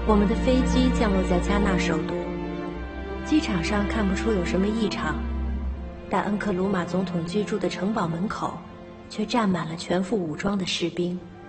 我们的飞机降落在加纳首都，机场上看不出有什么异常，但恩克鲁马总统居住的城堡门口却站满了全副武装的士兵。